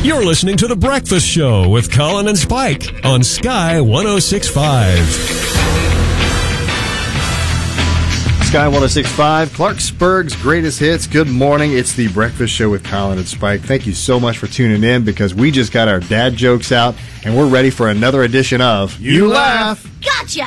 You're listening to The Breakfast Show with Colin and Spike on Sky 106.5. Sky 106.5, Clarksburg's greatest hits. Good morning. It's The Breakfast Show with Colin and Spike. Thank you so much for tuning in because we just got our dad jokes out and we're ready for another edition of You Laugh. Gotcha!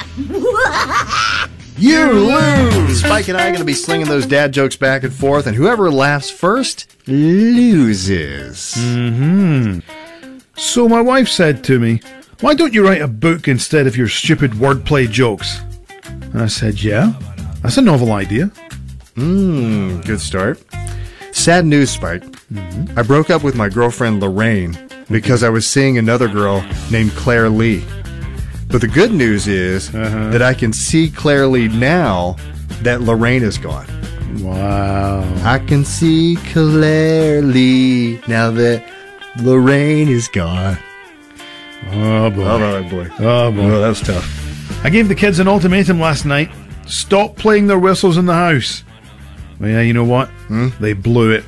You Lose! Spike and I are going to be slinging those dad jokes back and forth, and whoever laughs first loses. So my wife said to me, "Why don't you write a book instead of your stupid wordplay jokes?" And I said, "Yeah, that's a novel idea." Good start. Sad news, Spike. I broke up with my girlfriend Lorraine because I was seeing another girl named Claire Lee. But the good news is that I can see clearly now that Lorraine is gone. Wow. I can see clearly now that Lorraine is gone. Oh boy. Oh boy. Oh boy. Oh, that was tough. I gave the kids an ultimatum last night. Stop playing their whistles in the house. Well, yeah, you know what? They blew it.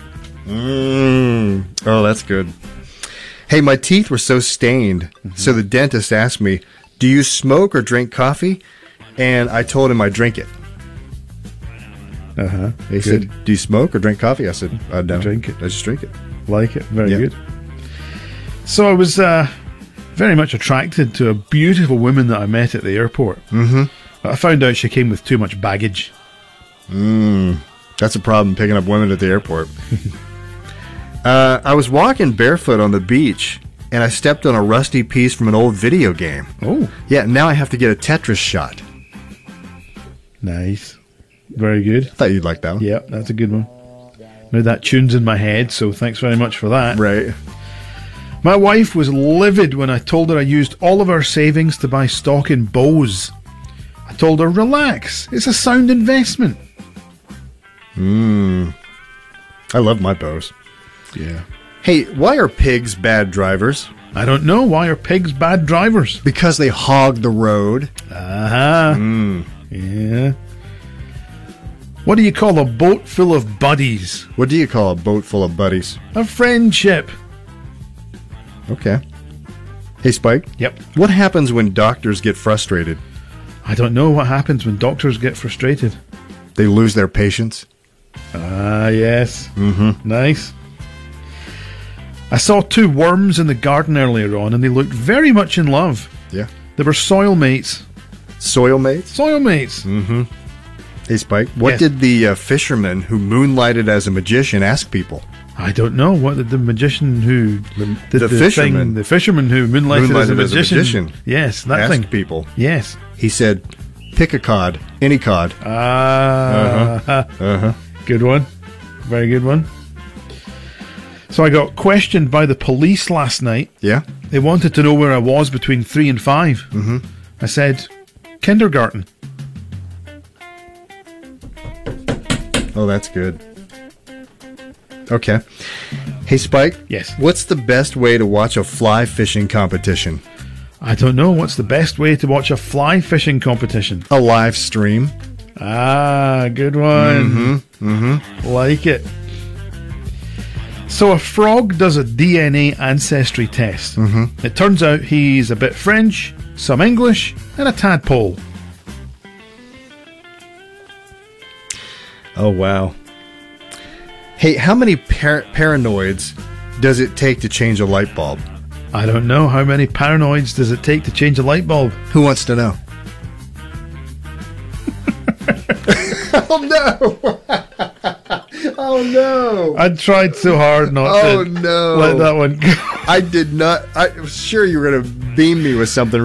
Oh, that's good. Hey, my teeth were so stained, so the dentist asked me, "Do you smoke or drink coffee?" And I told him I drink it. He said, "Do you smoke or drink coffee?" I said, "I don't. Drink it. I just drink it." Like it. Very Yeah. good. So I was very much attracted to a beautiful woman that I met at the airport. I found out she came with too much baggage. That's a problem picking up women at the airport. I was walking barefoot on the beach, and I stepped on a rusty piece from an old video game. Oh, Yeah, now I have to get a Tetris shot. nice. Very good. I thought you'd like that one. Yeah, that's a good one. Now that tune's in my head, so thanks very much for that. Right. My wife was livid when I told her I used all of our savings to buy stock in Bose. I told her, relax, it's a sound investment. I love my Bose. Yeah. Hey, why are pigs bad drivers? I don't know, why are pigs bad drivers? Because they hog the road. Yeah. What do you call a boat full of buddies? What do you call a boat full of buddies? A friendship. Okay. Hey, Spike. Yep. What happens when doctors get frustrated? I don't know what happens when doctors get frustrated. They lose their patience. Ah, yes. Nice. I saw two worms in the garden earlier on, and they looked very much in love. Yeah. They were soil mates. Soil mates? Soil mates. Hey, Spike. What Yes. did the fisherman who moonlighted as a magician ask people? I don't know. What did the magician who did the fisherman. thing, the fisherman who moonlighted as a magician. Yes, that Ask thing. people. Yes. He said, "Pick a cod, any cod." Good one. Very good one. So I got questioned by the police last night. Yeah. They wanted to know where I was between 3 and 5. I said, kindergarten. Oh, that's good. Okay. Hey, Spike. Yes. What's the best way to watch a fly fishing competition? I don't know. What's the best way to watch a fly fishing competition? A live stream. Ah, good one. Like it. So a frog does a DNA ancestry test. It turns out he's a bit French, some English, and a tadpole. Oh, wow. Hey, how many paranoids does it take to change a light bulb? I don't know. How many paranoids does it take to change a light bulb? Who wants to know? Oh, no. Oh, no. I tried so hard not Oh, to no. let that one go. I did not. I was sure you were going to beam me with something